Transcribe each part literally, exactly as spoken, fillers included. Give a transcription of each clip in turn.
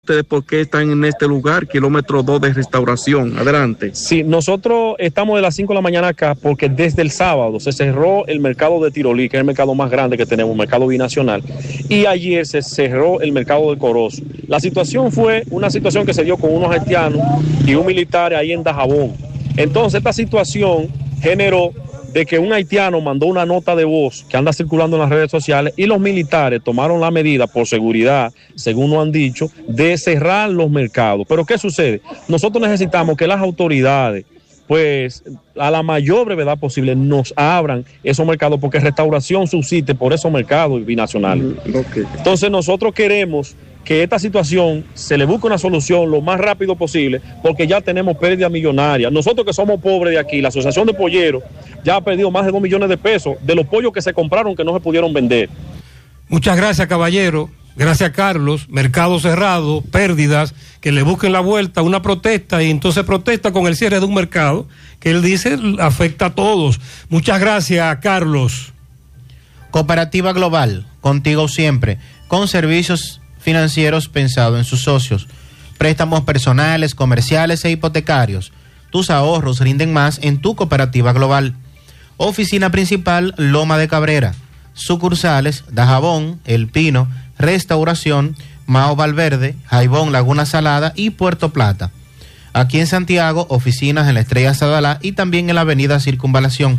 ¿Ustedes por qué están en este lugar, kilómetro dos de Restauración? Adelante. Sí, nosotros estamos de las cinco de la mañana acá porque desde el sábado se cerró el mercado de Tirolí, que es el mercado más grande que tenemos, un mercado binacional, y ayer se cerró el mercado de Corozo. La situación fue una situación que se dio con unos haitianos y un militar ahí en Dajabón. Entonces esta situación generó de que un haitiano mandó una nota de voz que anda circulando en las redes sociales y los militares tomaron la medida por seguridad, según nos han dicho, de cerrar los mercados. Pero ¿qué sucede? Nosotros necesitamos que las autoridades, pues a la mayor brevedad posible, nos abran esos mercados porque Restauración subsiste por esos mercados binacionales. Okay. Entonces nosotros queremos que esta situación se le busque una solución lo más rápido posible, porque ya tenemos pérdida millonaria. Nosotros que somos pobres de aquí, la Asociación de Polleros ya ha perdido más de dos millones de pesos de los pollos que se compraron que no se pudieron vender. Muchas gracias, caballero. Gracias, Carlos. Mercado cerrado, pérdidas, que le busquen la vuelta, una protesta, y entonces protesta con el cierre de un mercado que él dice afecta a todos. Muchas gracias, Carlos. Cooperativa Global, contigo siempre, con servicios financieros pensados en sus socios, préstamos personales, comerciales e hipotecarios. Tus ahorros rinden más en tu Cooperativa Global. Oficina principal, Loma de Cabrera. Sucursales, Dajabón, El Pino, Restauración, Mao Valverde, Jaibón, Laguna Salada y Puerto Plata. Aquí en Santiago, oficinas en la Estrella Sadalá y también en la avenida Circunvalación.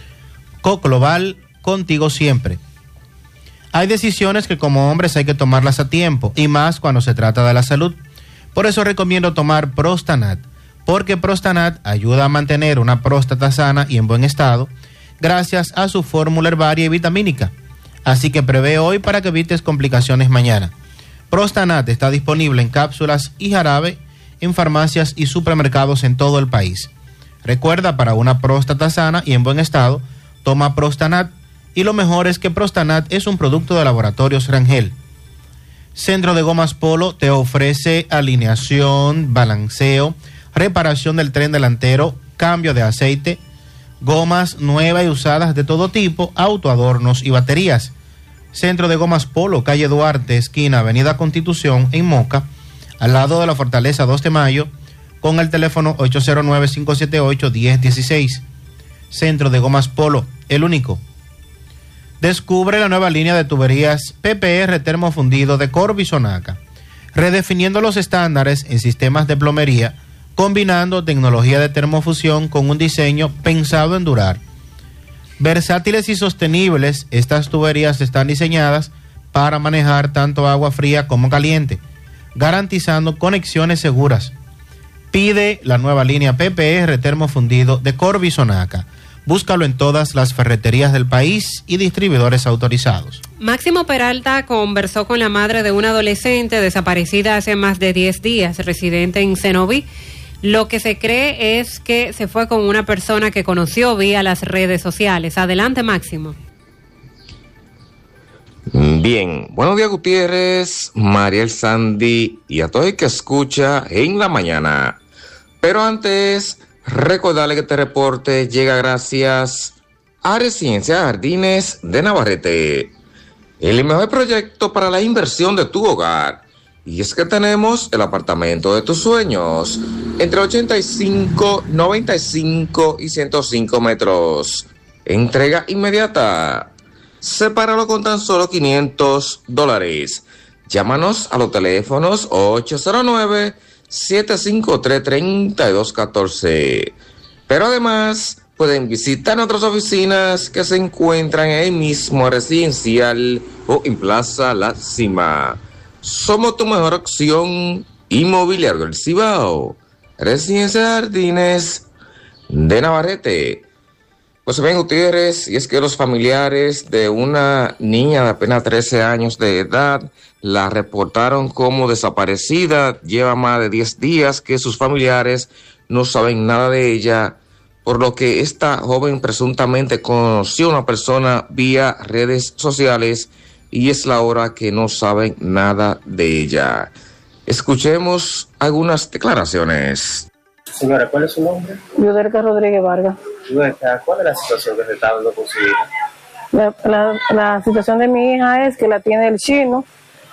Co Global, contigo siempre. Hay decisiones que como hombres hay que tomarlas a tiempo, y más cuando se trata de la salud. Por eso recomiendo tomar Prostanat, porque Prostanat ayuda a mantener una próstata sana y en buen estado, gracias a su fórmula herbaria y vitamínica. Así que prevé hoy para que evites complicaciones mañana. Prostanat está disponible en cápsulas y jarabe en farmacias y supermercados en todo el país. Recuerda, para una próstata sana y en buen estado, toma Prostanat. Y lo mejor es que Prostanat es un producto de Laboratorios Rangel. Centro de Gomas Polo te ofrece alineación, balanceo, reparación del tren delantero, cambio de aceite, gomas nuevas y usadas de todo tipo, autoadornos y baterías. Centro de Gomas Polo, calle Duarte, esquina Avenida Constitución, en Moca, al lado de la Fortaleza dos de Mayo, con el teléfono ocho cero nueve, cinco siete ocho, uno cero uno seis. Centro de Gomas Polo, el único. Descubre la nueva línea de tuberías P P R termofundido de Corby Sonaca, redefiniendo los estándares en sistemas de plomería, combinando tecnología de termofusión con un diseño pensado en durar. Versátiles y sostenibles, estas tuberías están diseñadas para manejar tanto agua fría como caliente, garantizando conexiones seguras. Pide la nueva línea P P R termofundido de Corby Sonaca. Búscalo en todas las ferreterías del país y distribuidores autorizados. Máximo Peralta conversó con la madre de una adolescente desaparecida hace más de diez días, residente en Cenoví. Lo que se cree es que se fue con una persona que conoció vía las redes sociales. Adelante, Máximo. Bien, buenos días, Gutiérrez, Mariel, Sandy y a todo el que escucha en la mañana. Pero antes, recordarle que este reporte llega gracias a Residencia Jardines de Navarrete, el mejor proyecto para la inversión de tu hogar. Y es que tenemos el apartamento de tus sueños, entre ochenta y cinco, noventa y cinco y ciento cinco metros. Entrega inmediata. Sepáralo con tan solo quinientos dólares. Llámanos a los teléfonos ocho cero nueve, siete cinco tres, tres dos uno cuatro. Pero además pueden visitar nuestras oficinas que se encuentran en el mismo residencial o en Plaza La Cima. Somos tu mejor opción inmobiliaria del Cibao. Residencia Jardines de Navarrete. Pues bien, Gutiérrez, y es que los familiares de una niña de apenas trece años de edad la reportaron como desaparecida. Lleva más de diez días que sus familiares no saben nada de ella, por lo que esta joven presuntamente conoció a una persona vía redes sociales y es la hora que no saben nada de ella. Escuchemos algunas declaraciones. Señora, ¿cuál es su nombre? Yudelka Rodríguez Vargas. Yudelka, ¿cuál es la situación que se está dando con su hija? La, la, la situación de mi hija es que la tiene el chino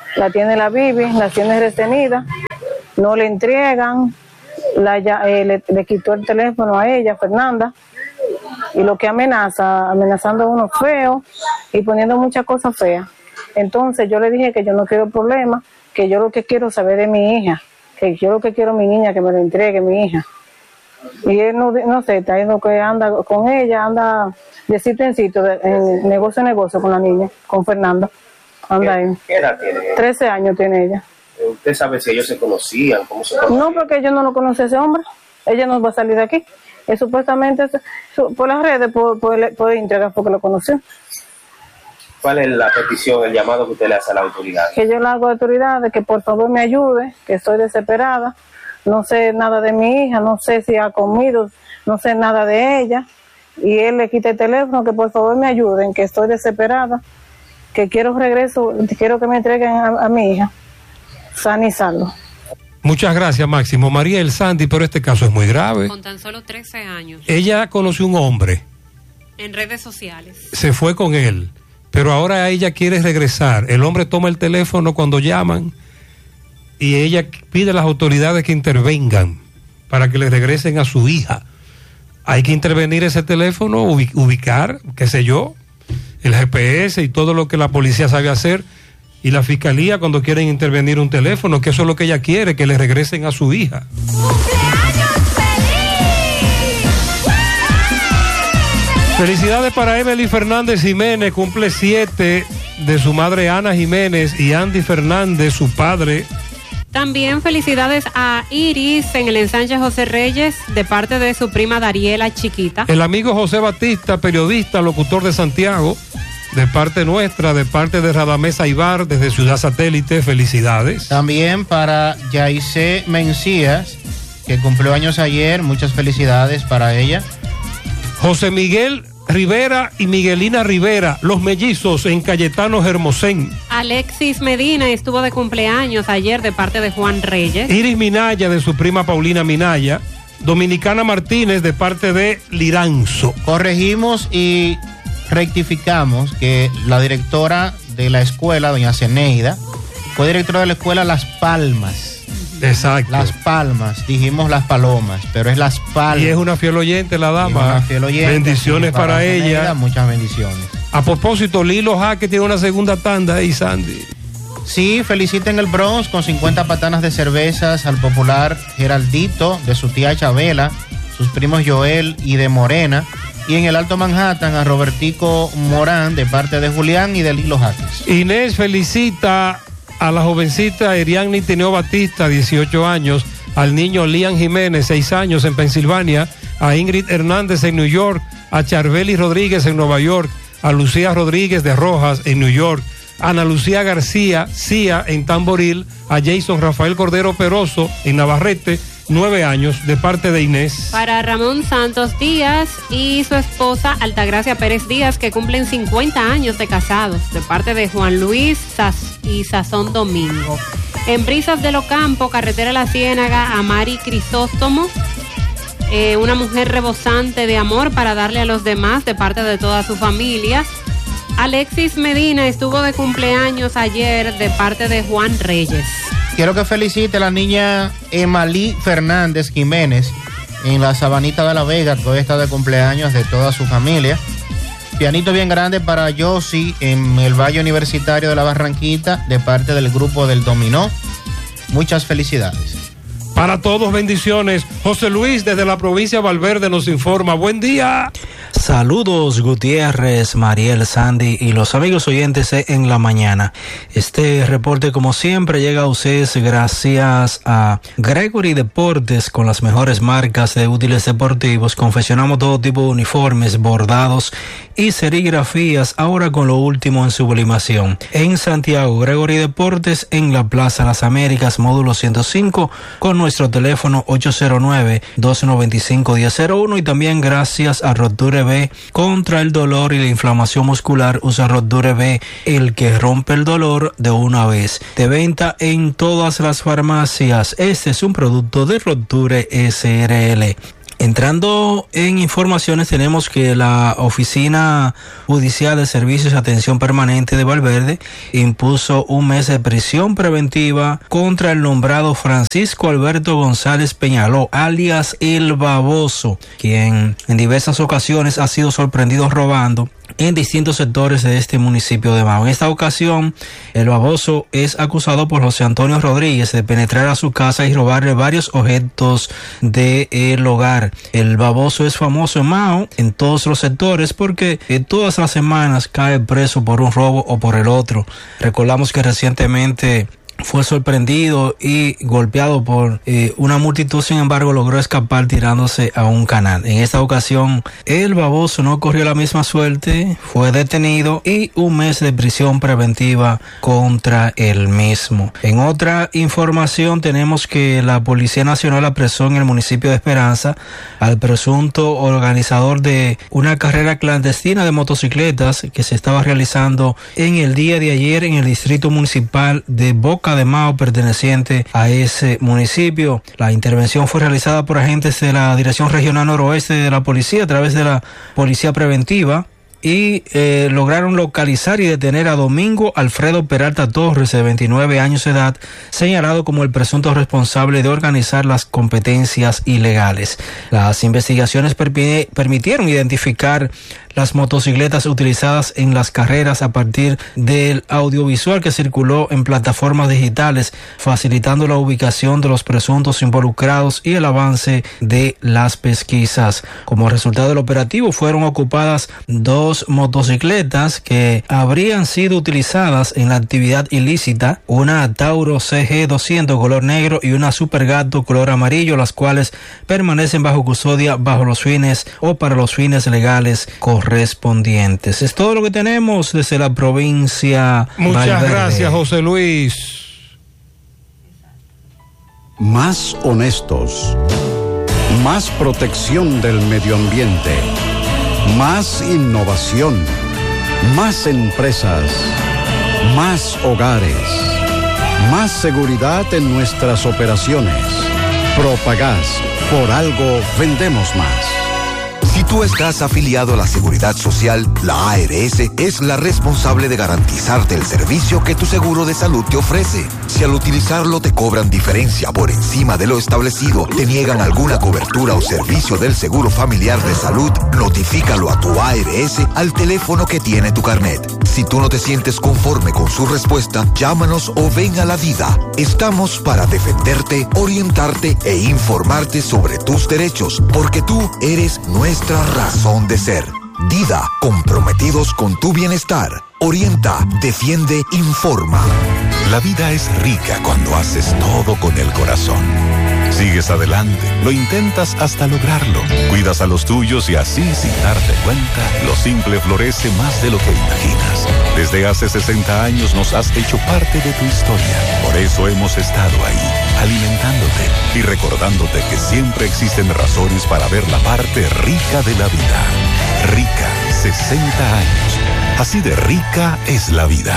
la tiene la Bibi, la tiene retenida, no le entregan, la, eh, le, le quitó el teléfono a ella, Fernanda, y lo que amenaza, amenazando a uno feo y poniendo muchas cosas feas. Entonces yo le dije que yo no quiero problemas, que yo lo que quiero es saber de mi hija, que yo lo que quiero es mi niña, que me lo entregue mi hija. Y él no, no sé, está yendo que anda con ella, anda de sitio en sitio, de, en negocio en negocio con la niña, con Fernanda. Anda ahí. ¿Qué edad tiene? trece años tiene ella. ¿Usted sabe si ellos se conocían? ¿Cómo se conocían? No, porque yo no lo conoce ese hombre. Ella no va a salir de aquí. Es supuestamente por las redes, por, por, por entrega, porque lo conoció. ¿Cuál es la petición, el llamado que usted le hace a la autoridad? Que yo le hago a la autoridad de que por favor me ayude, que estoy desesperada. No sé nada de mi hija, no sé si ha comido, no sé nada de ella. Y él le quita el teléfono, que por favor me ayuden, que estoy desesperada, que quiero regreso, quiero que me entreguen a, a mi hija, sana y salvo. Muchas gracias, Máximo. Mariel, Sandy, pero este caso es muy grave. Con tan solo trece años. Ella conoció un hombre. En redes sociales. Se fue con él, pero ahora ella quiere regresar. El hombre toma el teléfono cuando llaman y ella pide a las autoridades que intervengan para que le regresen a su hija. Hay que intervenir ese teléfono, ubicar, qué sé yo, el G P S y todo lo que la policía sabe hacer. Y la fiscalía cuando quieren intervenir un teléfono, que eso es lo que ella quiere, que le regresen a su hija. ¡Cumpleaños feliz! Felicidades para Emily Fernández Jiménez, cumple siete, de su madre Ana Jiménez y Andy Fernández, su padre. También felicidades a Iris en el ensanche José Reyes, de parte de su prima Dariela Chiquita. El amigo José Batista, periodista, locutor de Santiago, de parte nuestra, de parte de Radamés Aibar, desde Ciudad Satélite, felicidades. También para Yaisé Mencías, que cumplió años ayer, muchas felicidades para ella. José Miguel Rivera y Miguelina Rivera, los mellizos en Cayetano Hermosén. Alexis Medina estuvo de cumpleaños ayer de parte de Juan Reyes. Iris Minaya, de su prima Paulina Minaya. Dominicana Martínez, de parte de Liranzo. Corregimos y rectificamos que la directora de la escuela, doña Zeneida, fue directora de la escuela Las Palmas. Exacto. Las Palmas, dijimos Las Palomas, pero es Las Palmas. Y es una fiel oyente la dama. Una fiel oyente. Bendiciones para, para ella. Zeneida, muchas bendiciones. A propósito, Lilo Jaque tiene una segunda tanda ahí, Sandy. Sí, feliciten el Bronx con cincuenta patanas de cervezas al popular Geraldito, de su tía Chabela, sus primos Joel y de Morena. Y en el Alto Manhattan a Robertico Morán, de parte de Julián y de Lilo Jaques. Inés felicita a la jovencita Erianni Tineo Batista, dieciocho años, al niño Lian Jiménez, seis años, en Pensilvania, a Ingrid Hernández en New York, a Charbeli Rodríguez en Nueva York, a Lucía Rodríguez de Rojas en New York, a Ana Lucía García, Cía en Tamboril, a Jason Rafael Cordero Peroso en Navarrete, nueve años, de parte de Inés. Para Ramón Santos Díaz y su esposa Altagracia Pérez Díaz, que cumplen cincuenta años de casados, de parte de Juan Luis Saz y Sazón Domingo. En Brisas de Locampo, carretera La Ciénaga, a Mari Crisóstomo, eh, una mujer rebosante de amor para darle a los demás, de parte de toda su familia. Alexis Medina estuvo de cumpleaños ayer, de parte de Juan Reyes. Quiero que felicite a la niña Emalí Fernández Jiménez en la Sabanita de la Vega, que hoy está de cumpleaños, de toda su familia. Pianito bien grande para Yossi en el Valle Universitario de la Barranquita, de parte del grupo del Dominó. Muchas felicidades. Para todos, bendiciones. José Luis, desde la provincia de Valverde, nos informa. Buen día. Saludos, Gutiérrez, Mariel, Sandy y los amigos oyentes en la mañana. Este reporte, como siempre, llega a ustedes gracias a Gregory Deportes, con las mejores marcas de útiles deportivos. Confeccionamos todo tipo de uniformes, bordados y serigrafías, ahora con lo último en sublimación. En Santiago, Gregory Deportes, en la Plaza Las Américas, módulo ciento cinco, con nuestro teléfono ocho cero nueve, dos nueve cinco, uno cero cero uno, y también gracias a Roture B contra el dolor y la inflamación muscular. Usa Roture B, el que rompe el dolor de una vez. De venta en todas las farmacias. Este es un producto de Roture S R L. Entrando en informaciones, tenemos que la Oficina Judicial de Servicios de Atención Permanente de Valverde impuso un mes de prisión preventiva contra el nombrado Francisco Alberto González Peñaló, alias El Baboso, quien en diversas ocasiones ha sido sorprendido robando en distintos sectores de este municipio de Mao. En esta ocasión, el Baboso es acusado por José Antonio Rodríguez de penetrar a su casa y robarle varios objetos del hogar. El Baboso es famoso en Mao, en todos los sectores, porque eh, todas las semanas cae preso por un robo o por el otro. Recordamos que recientemente fue sorprendido y golpeado por eh, una multitud, sin embargo logró escapar tirándose a un canal. En esta ocasión el Baboso no corrió la misma suerte, fue detenido y un mes de prisión preventiva contra el mismo. En otra información tenemos que la Policía Nacional apresó en el municipio de Esperanza al presunto organizador de una carrera clandestina de motocicletas que se estaba realizando en el día de ayer en el distrito municipal de Boca de Mao, perteneciente a ese municipio. La intervención fue realizada por agentes de la Dirección Regional Noroeste de la Policía a través de la Policía Preventiva y eh, lograron localizar y detener a Domingo Alfredo Peralta Torres, de veintinueve años de edad, señalado como el presunto responsable de organizar las competencias ilegales. Las investigaciones permi- permitieron identificar las motocicletas utilizadas en las carreras a partir del audiovisual que circuló en plataformas digitales, facilitando la ubicación de los presuntos involucrados y el avance de las pesquisas. Como resultado del operativo, fueron ocupadas dos motocicletas que habrían sido utilizadas en la actividad ilícita, una Tauro C G doscientos color negro y una Super Gato color amarillo, las cuales permanecen bajo custodia bajo los fines o para los fines legales correspondientes. Es todo lo que tenemos desde la provincia. Muchas Valverde. gracias, José Luis. Más honestos, más protección del medio ambiente, más innovación, más empresas, más hogares, más seguridad en nuestras operaciones. Propagás, por algo vendemos más. Si tú estás afiliado a la Seguridad Social, la A R S es la responsable de garantizarte el servicio que tu seguro de salud te ofrece. Si al utilizarlo te cobran diferencia por encima de lo establecido, te niegan alguna cobertura o servicio del seguro familiar de salud, notifícalo a tu A R S al teléfono que tiene tu carnet. Si tú no te sientes conforme con su respuesta, llámanos o ven a la Dida. Estamos para defenderte, orientarte e informarte sobre tus derechos, porque tú eres nuestra razón de ser. Dida, comprometidos con tu bienestar. Orienta, defiende, informa. La vida es rica cuando haces todo con el corazón. Sigues adelante, lo intentas hasta lograrlo. Cuidas a los tuyos y así, sin darte cuenta, lo simple florece más de lo que imaginas. Desde hace sesenta años nos has hecho parte de tu historia. Por eso hemos estado ahí, alimentándote y recordándote que siempre existen razones para ver la parte rica de la vida. Rica, sesenta años. Así de rica es la vida.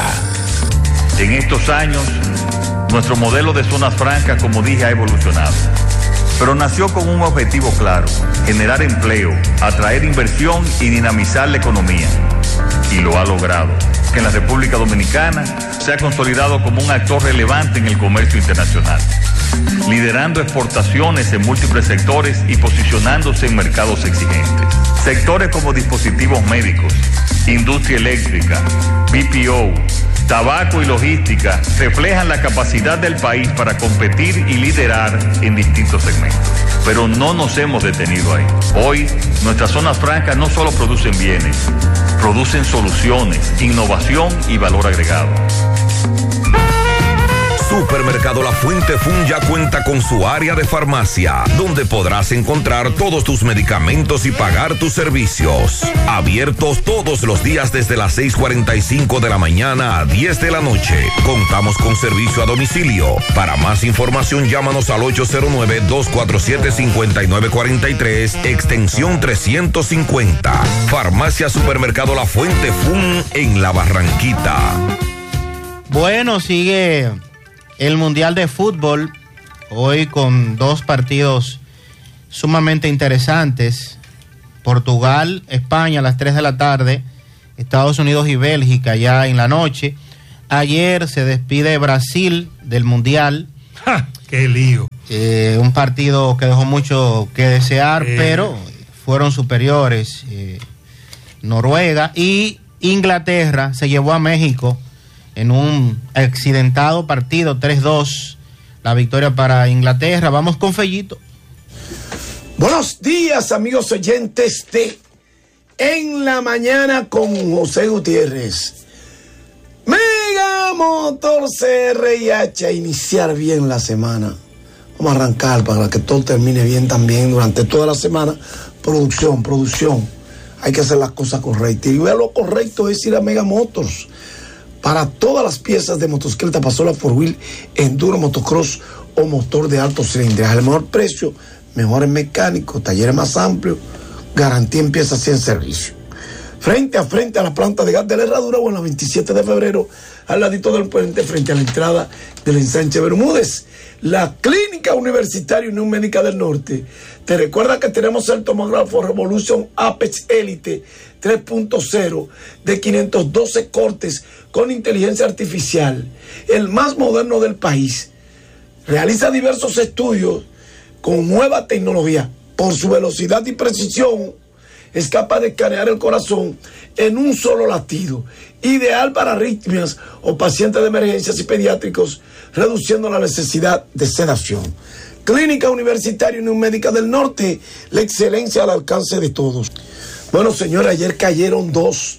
En estos años, nuestro modelo de zonas francas, como dije, ha evolucionado. Pero nació con un objetivo claro: generar empleo, atraer inversión y dinamizar la economía. Y lo ha logrado, que en la República Dominicana se ha consolidado como un actor relevante en el comercio internacional, liderando exportaciones en múltiples sectores y posicionándose en mercados exigentes. Sectores como dispositivos médicos, industria eléctrica, B P O, tabaco y logística reflejan la capacidad del país para competir y liderar en distintos segmentos. Pero no nos hemos detenido ahí. Hoy, nuestras zonas francas no solo producen bienes, producen soluciones, innovación y valor agregado. Supermercado La Fuente Fun ya cuenta con su área de farmacia, donde podrás encontrar todos tus medicamentos y pagar tus servicios. Abiertos todos los días desde las seis cuarenta y cinco de la mañana a diez de la noche. Contamos con servicio a domicilio. Para más información, llámanos al ocho cero nueve, dos cuatro siete, cinco nueve cuatro tres, extensión trescientos cincuenta. Farmacia Supermercado La Fuente Fun en La Barranquita. Bueno, sigue el Mundial de Fútbol, hoy con dos partidos sumamente interesantes. Portugal, España a las tres de la tarde, Estados Unidos y Bélgica ya en la noche. Ayer se despide Brasil del Mundial. ¡Ja! ¡Qué lío! Eh, un partido que dejó mucho que desear, eh. pero fueron superiores. Eh, Noruega y Inglaterra se llevó a México en un accidentado partido, tres dos, la victoria para Inglaterra. Vamos con Fellito. Buenos días, amigos oyentes de En la Mañana con José Gutiérrez. Mega Motor C R I H, a iniciar bien la semana. Vamos a arrancar para que todo termine bien también durante toda la semana. Producción, producción. Hay que hacer las cosas correctas. Y lo correcto es ir a Mega Motors. Para todas las piezas de motocicleta, pasola, four wheel, enduro, motocross o motor de alto cilindraje. Al mejor precio, mejores mecánicos, talleres más amplios, garantía en piezas y en servicio. Frente a frente a la planta de gas de la Herradura, o en la veintisiete de febrero, al ladito del puente, frente a la entrada del ensanche Bermúdez. La Clínica Universitaria Unión Médica del Norte te recuerda que tenemos el tomógrafo Revolution Apex Elite tres punto cero de quinientos doce cortes con inteligencia artificial, el más moderno del país. Realiza diversos estudios con nueva tecnología. Por su velocidad y precisión, es capaz de escanear el corazón en un solo latido, ideal para arritmias o pacientes de emergencias y pediátricos, reduciendo la necesidad de sedación. Clínica Universitaria Unión Médica del Norte, la excelencia al alcance de todos. Bueno, señores, ayer cayeron dos.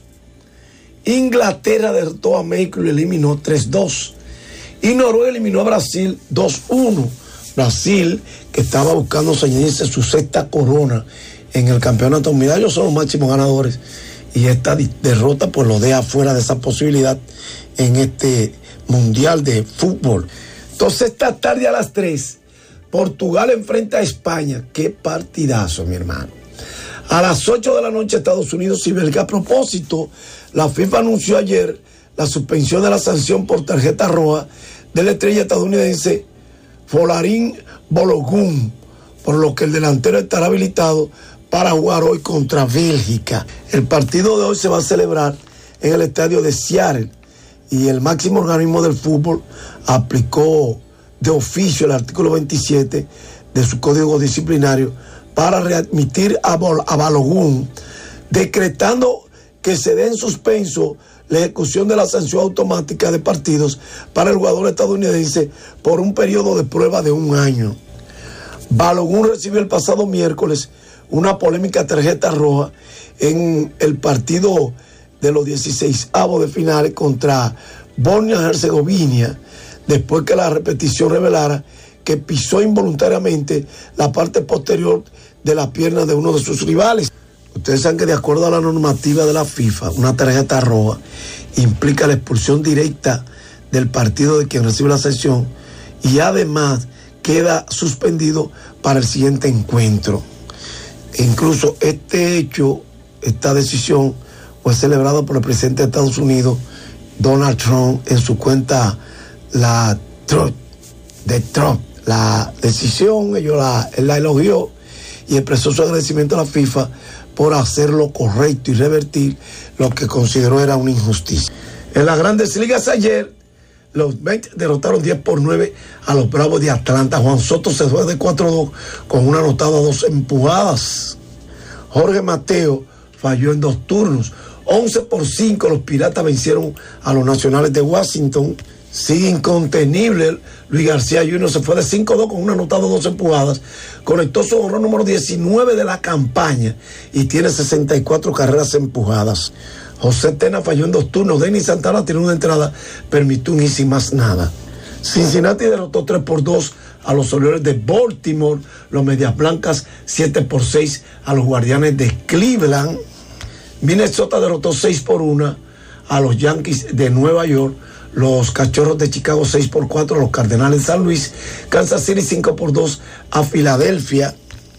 Inglaterra derrotó a México y lo eliminó tres dos. Y Noruega eliminó a Brasil dos uno. Brasil, que estaba buscando añadirse su sexta corona en el campeonato mundial, ellos son los máximos ganadores. Y esta derrota pues lo deja fuera de esa posibilidad en este mundial de fútbol. Entonces esta tarde a las tres, Portugal enfrenta a España. Qué partidazo, mi hermano. A las ocho de la noche, Estados Unidos y Bélgica. A propósito, la FIFA anunció ayer la suspensión de la sanción por tarjeta roja de la estrella estadounidense Folarin Balogun, por lo que el delantero estará habilitado para jugar hoy contra Bélgica. El partido de hoy se va a celebrar en el estadio de Seattle y el máximo organismo del fútbol aplicó de oficio el artículo veintisiete de su código disciplinario para readmitir a, Bol- a Balogun, decretando que se dé en suspenso la ejecución de la sanción automática de partidos para el jugador estadounidense por un periodo de prueba de un año. Balogun recibió el pasado miércoles una polémica tarjeta roja en el partido de los dieciseisavos de finales contra Bosnia-Herzegovina, después que la repetición revelara que pisó involuntariamente la parte posterior de la pierna de uno de sus rivales. Ustedes saben que de acuerdo a la normativa de la FIFA, una tarjeta roja implica la expulsión directa del partido de quien recibe la sanción y además queda suspendido para el siguiente encuentro. Incluso este hecho, esta decisión, fue celebrado por el presidente de Estados Unidos, Donald Trump, en su cuenta la Trump, de Trump. La decisión, ellos la, él la elogió y expresó su agradecimiento a la FIFA por hacer lo correcto y revertir lo que consideró era una injusticia. En las Grandes Ligas ayer, los Mets derrotaron diez por nueve a los Bravos de Atlanta. Juan Soto se fue de cuatro dos con una anotada, dos empujadas. Jorge Mateo falló en dos turnos. once por cinco los Piratas vencieron a los Nacionales de Washington. Sigue incontenible. Luis García junior se fue de cinco dos con una anotada, dos empujadas. Conectó su honrón número diecinueve de la campaña y tiene sesenta y cuatro carreras empujadas. José Tena falló en dos turnos. Denis Santana tiene una entrada, permitió un y sin más nada. Cincinnati derrotó tres por dos a los Orioles de Baltimore. Los Medias Blancas siete por seis a los Guardianes de Cleveland. Minnesota derrotó seis por uno a los Yankees de Nueva York. Los Cachorros de Chicago seis por cuatro a los Cardenales de San Luis. Kansas City cinco por dos a Filadelfia.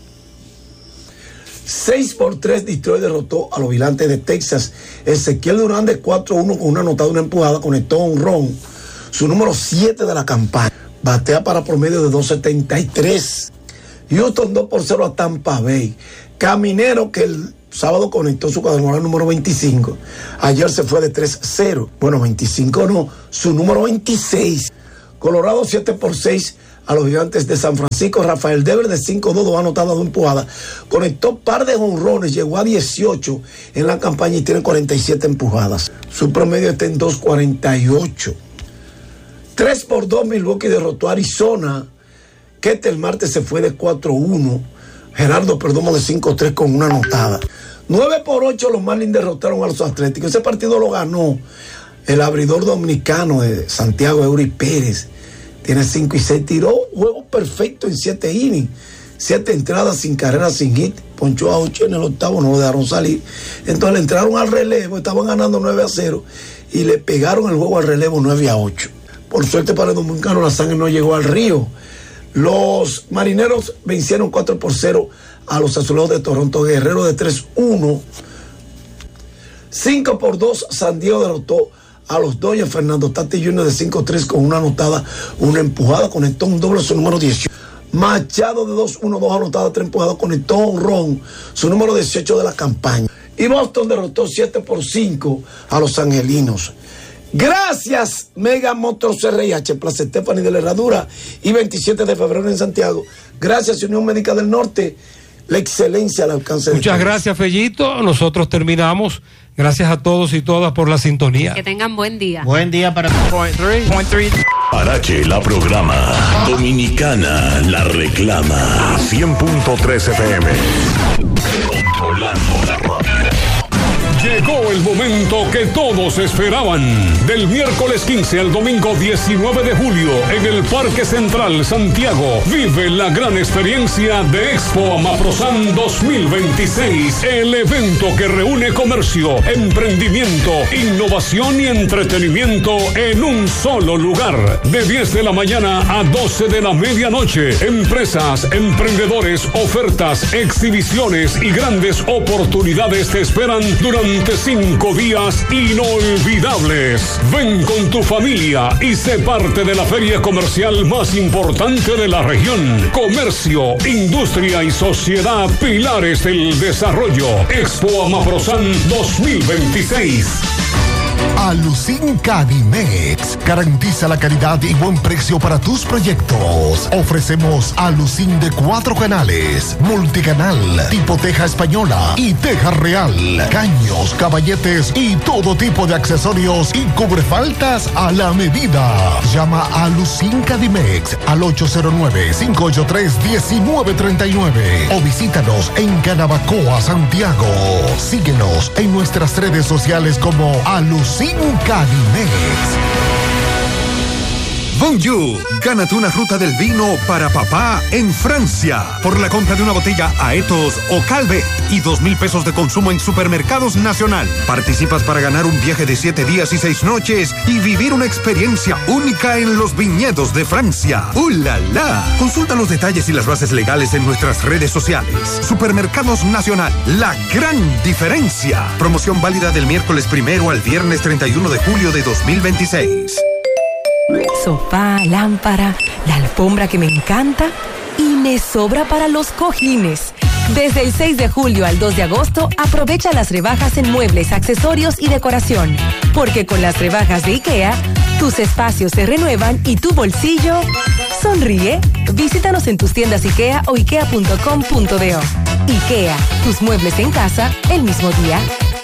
seis por tres Detroit derrotó a los Vigilantes de Texas. Ezequiel Durán de cuatro uno con una anotada, una empujada, conectó un ron, su número siete de la campaña. Batea para promedio de dos setenta y tres. Houston dos por cero a Tampa Bay. Caminero, que el sábado conectó su cuadrangular número veinticinco. Ayer se fue de tres cero. Bueno, veinticinco no, su número veintiséis. Colorado siete por seis a los Gigantes de San Francisco. Rafael Devers de cinco dos, dos anotadas, dos empujadas. Conectó par de jonrones, llegó a dieciocho en la campaña y tiene cuarenta y siete empujadas. Su promedio está en dos cuarenta y ocho. tres por dos Milwaukee derrotó a Arizona. Ketel Marte se fue de cuatro uno. Gerardo Perdomo de cinco tres con una anotada. nueve por ocho los Marlins derrotaron a los Atléticos. Ese partido lo ganó el abridor dominicano de Santiago, Eury Pérez. Tiene cinco y seis, tiró juego perfecto en siete innings. siete entradas sin carrera, sin hit. Ponchó a ocho en el octavo, no lo dejaron salir. Entonces le entraron al relevo, estaban ganando nueve a cero y le pegaron el juego al relevo nueve a ocho. Por suerte para el dominicano, la sangre no llegó al río. Los Marineros vencieron cuatro por cero a los Azulejos de Toronto. Guerrero de tres uno. cinco por dos San Diego derrotó a los Dodgers. Fernando Tatis junior de cinco tres con una anotada, una empujada, conectó un doble, su número dieciocho. Machado de dos uno, dos anotadas, tres empujadas, conectó un ron, su número dieciocho de la campaña. Y Boston derrotó siete por cinco a los angelinos. Gracias, Mega Motors R H, Plaza Stephanie de la Herradura y veintisiete de febrero en Santiago. Gracias, Unión Médica del Norte, la excelencia al alcance de Muchas gracias, Fellito. Nosotros terminamos. Gracias a todos y todas por la sintonía. Que tengan buen día. Buen día para Point three. Point three. Parache la programa. Dominicana la reclama. cien punto tres F M. Controlando la radio. Llegó el momento que todos esperaban. Del miércoles quince al domingo diecinueve de julio, en el Parque Central Santiago, vive la gran experiencia de Expo Amaprosan dos mil veintiséis. El evento que reúne comercio, emprendimiento, innovación y entretenimiento en un solo lugar. De diez de la mañana a doce de la medianoche. Empresas, emprendedores, ofertas, exhibiciones y grandes oportunidades te esperan durante cinco días inolvidables. Ven con tu familia y sé parte de la feria comercial más importante de la región. Comercio, industria y sociedad, pilares del desarrollo. Expo Amaprosan dos mil veintiséis. Alucin Cadimex garantiza la calidad y buen precio para tus proyectos. Ofrecemos Alucin de cuatro canales, multicanal, tipo teja española y teja real, caños, caballetes y todo tipo de accesorios y cubrefaltas a la medida. Llama a Alucin Cadimex al ocho cero nueve, cinco ocho tres, uno nueve tres nueve o visítanos en Canabacoa, Santiago. Síguenos en nuestras redes sociales como Alucin Cadimex. Bonjour, gánate una ruta del vino para papá en Francia por la compra de una botella Aetos o Calvet y dos mil pesos de consumo en Supermercados Nacional. Participas para ganar un viaje de siete días y seis noches y vivir una experiencia única en los viñedos de Francia. ¡Uh, la, la! Consulta los detalles y las bases legales en nuestras redes sociales. Supermercados Nacional, la gran diferencia. Promoción válida del miércoles primero al viernes treinta y uno de julio de dos mil veintiséis. Sofá, lámpara, la alfombra que me encanta y me sobra para los cojines. Desde el seis de julio al dos de agosto, aprovecha las rebajas en muebles, accesorios y decoración. Porque con las rebajas de IKEA, tus espacios se renuevan y tu bolsillo sonríe. Visítanos en tus tiendas IKEA o ikea punto com punto do. IKEA, tus muebles en casa el mismo día.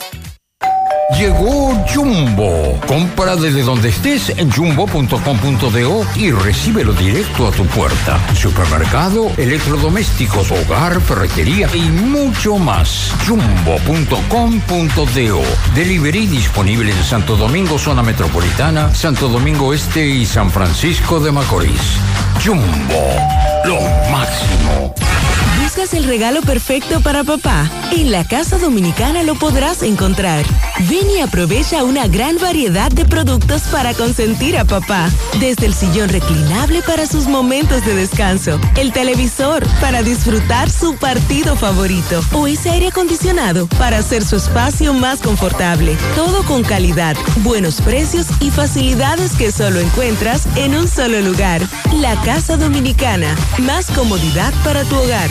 Llegó Jumbo. Compra desde donde estés en jumbo punto com punto do y recíbelo directo a tu puerta. Supermercado, electrodomésticos, hogar, ferretería y mucho más. jumbo punto com punto do. Delivery disponible en Santo Domingo, zona metropolitana, Santo Domingo Este y San Francisco de Macorís. Jumbo, lo máximo. ¿Buscas el regalo perfecto para papá? En la Casa Dominicana lo podrás encontrar. Ven y aprovecha una gran variedad de productos para consentir a papá. Desde el sillón reclinable para sus momentos de descanso, el televisor para disfrutar su partido favorito o ese aire acondicionado para hacer su espacio más confortable. Todo con calidad, buenos precios y facilidades que solo encuentras en un solo lugar. La Casa Dominicana. Más comodidad para tu hogar.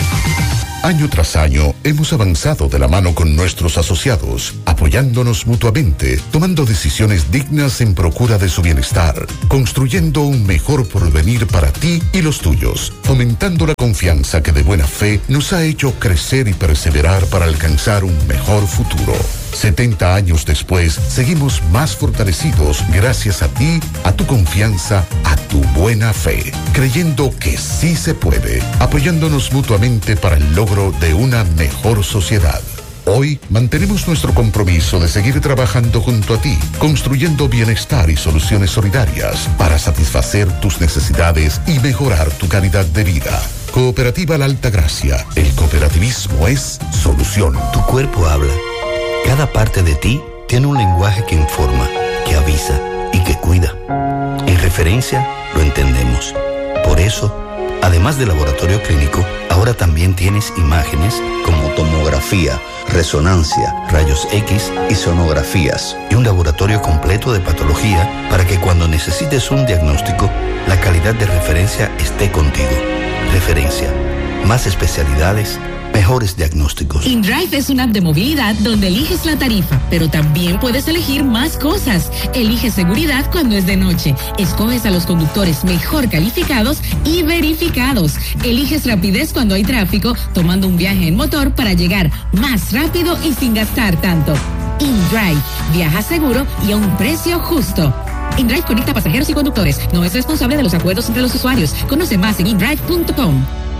Año tras año hemos avanzado de la mano con nuestros asociados, apoyándonos mutuamente, tomando decisiones dignas en procura de su bienestar, construyendo un mejor porvenir para ti y los tuyos, fomentando la confianza que de buena fe nos ha hecho crecer y perseverar para alcanzar un mejor futuro. setenta años después, seguimos más fortalecidos gracias a ti, a tu confianza, a tu buena fe, creyendo que sí se puede, apoyándonos mutuamente para el logro de una mejor sociedad. Hoy mantenemos nuestro compromiso de seguir trabajando junto a ti, construyendo bienestar y soluciones solidarias para satisfacer tus necesidades y mejorar tu calidad de vida. Cooperativa La Altagracia. El cooperativismo es solución. Tu cuerpo habla. Cada parte de ti tiene un lenguaje que informa, que avisa y que cuida. En Referencia lo entendemos. Por eso, además del laboratorio clínico, ahora también tienes imágenes como tomografía, resonancia, rayos X y sonografías, y un laboratorio completo de patología para que cuando necesites un diagnóstico, la calidad de Referencia esté contigo. Referencia, más especialidades, mejores diagnósticos. InDrive es una app de movilidad donde eliges la tarifa, pero también puedes elegir más cosas. Elige seguridad cuando es de noche. Escoges a los conductores mejor calificados y verificados. Eliges rapidez cuando hay tráfico, tomando un viaje en motor para llegar más rápido y sin gastar tanto. InDrive. Viaja seguro y a un precio justo. InDrive conecta pasajeros y conductores. No es responsable de los acuerdos entre los usuarios. Conoce más en indrive punto com.